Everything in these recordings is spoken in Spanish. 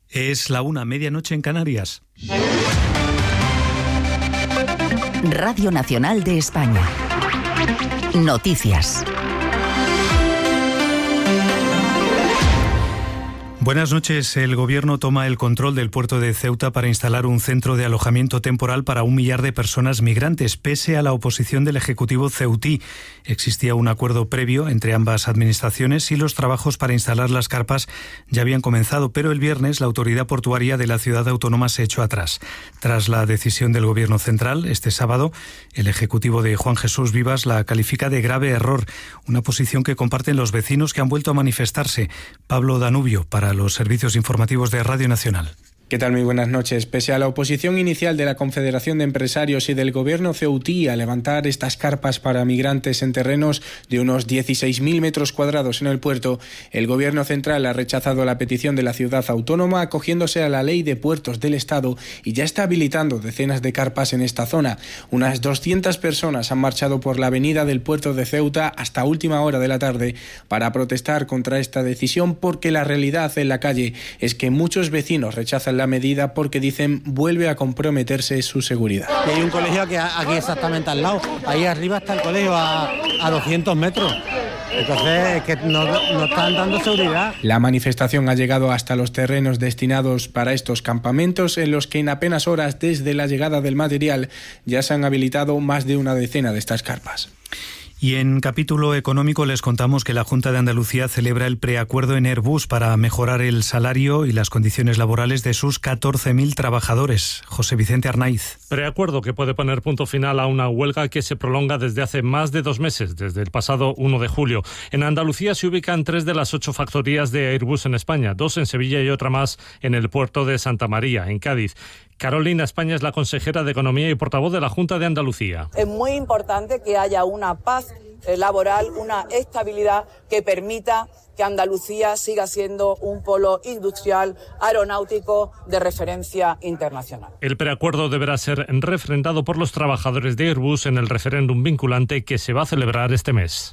Es la 1:00, medianoche en Canarias. Radio Nacional de España. Noticias. Buenas noches. El Gobierno toma el control del puerto de Ceuta para instalar un centro de alojamiento temporal para 1 millar de personas migrantes, pese a la oposición del Ejecutivo ceutí. Existía un acuerdo previo entre ambas administraciones y los trabajos para instalar las carpas ya habían comenzado, pero el viernes la autoridad portuaria de la ciudad autónoma se echó atrás. Tras la decisión del Gobierno central, este sábado, el Ejecutivo de Juan Jesús Vivas la califica de grave error, una posición que comparten los vecinos que han vuelto a manifestarse. Pablo Danubio, para los servicios informativos de Radio Nacional. ¿Qué tal? Muy buenas noches. Pese a la oposición inicial de la Confederación de Empresarios y del Gobierno ceutí a levantar estas carpas para migrantes en terrenos de unos 16.000 metros cuadrados en el puerto, el Gobierno central ha rechazado la petición de la ciudad autónoma acogiéndose a la Ley de Puertos del Estado y ya está habilitando decenas de carpas en esta zona. Unas 200 personas han marchado por la avenida del puerto de Ceuta hasta última hora de la tarde para protestar contra esta decisión, porque la realidad en la calle es que muchos vecinos rechazan la medida porque dicen vuelve a comprometerse su seguridad. Hay un colegio aquí exactamente al lado, ahí arriba está el colegio a 200 metros. Entonces, que no están dando seguridad. La manifestación ha llegado hasta los terrenos destinados para estos campamentos, en los que en apenas horas desde la llegada del material ya se han habilitado más de una decena de estas carpas. Y en capítulo económico les contamos que la Junta de Andalucía celebra el preacuerdo en Airbus para mejorar el salario y las condiciones laborales de sus 14.000 trabajadores. José Vicente Arnaiz. Preacuerdo que puede poner punto final a una huelga que se prolonga desde hace más de 2 meses, desde el pasado 1 de julio. En Andalucía se ubican 3 de las 8 factorías de Airbus en España, 2 en Sevilla y otra más en el puerto de Santa María, en Cádiz. Carolina España es la consejera de Economía y portavoz de la Junta de Andalucía. Es muy importante que haya una paz laboral, una estabilidad que permita que Andalucía siga siendo un polo industrial aeronáutico de referencia internacional. El preacuerdo deberá ser refrendado por los trabajadores de Airbus en el referéndum vinculante que se va a celebrar este mes.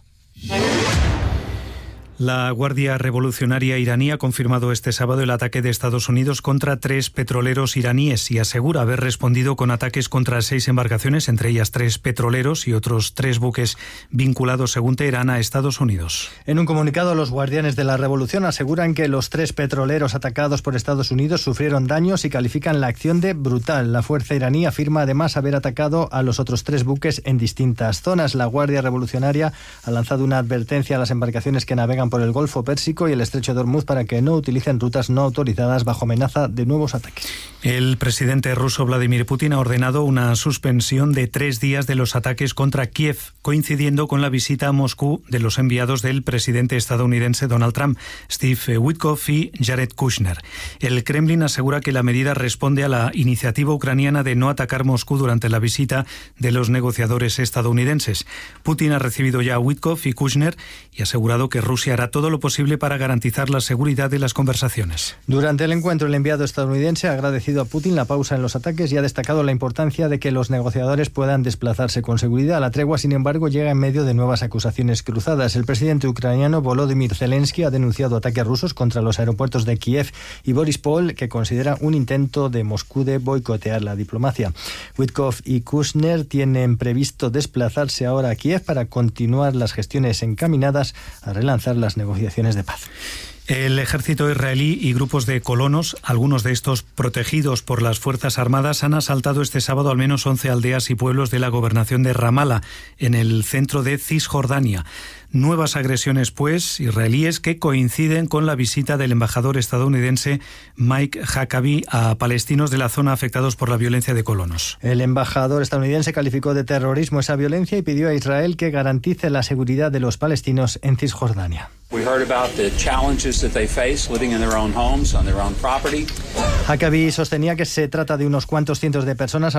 La Guardia Revolucionaria iraní ha confirmado este sábado el ataque de Estados Unidos contra 3 petroleros iraníes y asegura haber respondido con ataques contra 6 embarcaciones, entre ellas 3 petroleros y otros 3 buques vinculados, según Teherán, a Estados Unidos. En un comunicado, los guardianes de la revolución aseguran que los 3 petroleros atacados por Estados Unidos sufrieron daños y califican la acción de brutal. La fuerza iraní afirma además haber atacado a los otros 3 buques en distintas zonas. La Guardia Revolucionaria ha lanzado una advertencia a las embarcaciones que navegan por el Golfo Pérsico y el Estrecho de Hormuz para que no utilicen rutas no autorizadas bajo amenaza de nuevos ataques. El presidente ruso Vladimir Putin ha ordenado una suspensión de 3 días de los ataques contra Kiev, coincidiendo con la visita a Moscú de los enviados del presidente estadounidense Donald Trump, Steve Witkoff y Jared Kushner. El Kremlin asegura que la medida responde a la iniciativa ucraniana de no atacar Moscú durante la visita de los negociadores estadounidenses. Putin ha recibido ya a Witkoff y Kushner y ha asegurado que Rusia hará todo lo posible para garantizar la seguridad de las conversaciones. Durante el encuentro, el enviado estadounidense ha agradecido a Putin la pausa en los ataques y ha destacado la importancia de que los negociadores puedan desplazarse con seguridad. La tregua, sin embargo, llega en medio de nuevas acusaciones cruzadas. El presidente ucraniano Volodymyr Zelensky ha denunciado ataques rusos contra los aeropuertos de Kiev y Boryspil, que considera un intento de Moscú de boicotear la diplomacia. Witkoff y Kushner tienen previsto desplazarse ahora a Kiev para continuar las gestiones encaminadas a relanzar las negociaciones de paz. El ejército israelí y grupos de colonos, algunos de estos protegidos por las Fuerzas Armadas, han asaltado este sábado al menos 11 aldeas y pueblos de la gobernación de Ramala, en el centro de Cisjordania. Nuevas agresiones, pues, israelíes que coinciden con la visita del embajador estadounidense Mike Huckabee a palestinos de la zona afectados por la violencia de colonos. El embajador estadounidense calificó de terrorismo esa violencia y pidió a Israel que garantice la seguridad de los palestinos en Cisjordania. Huckabee sostenía que se trata de unos cuantos cientos de personas